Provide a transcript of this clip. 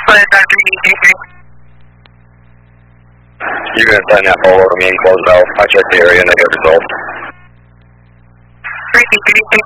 You can send that photo to me and close it out. I checked the area and I got results.